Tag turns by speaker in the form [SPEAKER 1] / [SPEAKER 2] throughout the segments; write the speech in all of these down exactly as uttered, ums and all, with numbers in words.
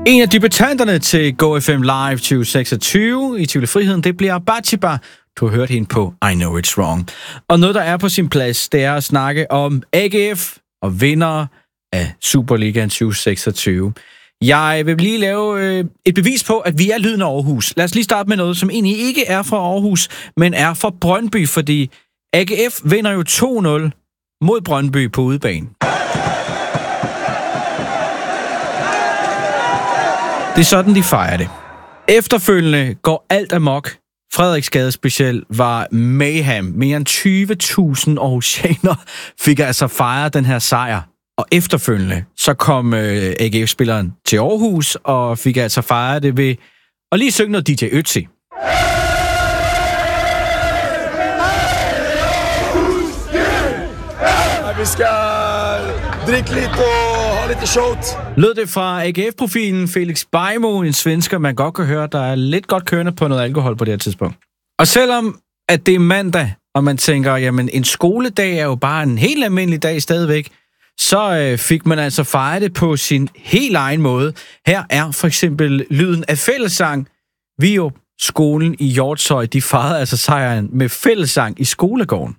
[SPEAKER 1] En af debutanterne til Go F M Live tyve seksogtyve i Tivoli Friheden, det bliver Batsheba. Du har hørt hende på I Know It's Wrong. Og noget, der er på sin plads, det er at snakke om A G F og vinder af Superligaen tyve seksogtyve. Jeg vil lige lave øh, et bevis på, at vi er lyden af Aarhus. Lad os lige starte med noget, som egentlig ikke er fra Aarhus, men er fra Brøndby, fordi A G F vinder jo to nul mod Brøndby på udebane. Det er sådan, de fejrer det. Efterfølgende går alt amok. Frederiksgade specielt var mayhem. Mere end tyve tusind aarhusianer fik altså fejret den her sejr. Og efterfølgende, så kom øh, A G F-spilleren til Aarhus og fik altså fejret det ved at lige synge noget D J Ötzi.
[SPEAKER 2] Vi skal drikke lidt og holde lidt shot.
[SPEAKER 1] Lød det fra A G F-profilen Felix Beijmo, en svensker, man godt kan høre, der er lidt godt kørende på noget alkohol på det her tidspunkt. Og selvom at det er mandag, og man tænker, jamen en skoledag er jo bare en helt almindelig dag stadigvæk, så øh, fik man altså fejret det på sin helt egen måde. Her er for eksempel lyden af fællessang. Viop skolen i Hjortshøj, de fejrede altså sejren med fællessang i skolegården.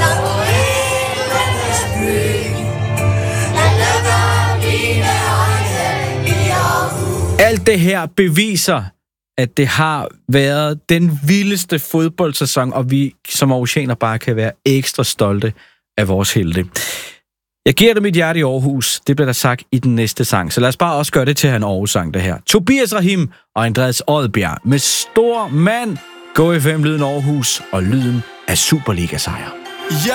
[SPEAKER 1] Alt det her beviser, at det har været den vildeste fodboldsæson, og vi som aarhusianer bare kan være ekstra stolte af vores helte. Jeg giver dig mit hjerte i Aarhus. Det bliver der sagt i den næste sang. Så lad os bare også gøre det til en Aarhus-sang, det her. Tobias Rahim og Andreas Oddbjerg med Stor Mand. Go F M lyden Aarhus og lyden af Superliga-sejr.
[SPEAKER 2] Ja,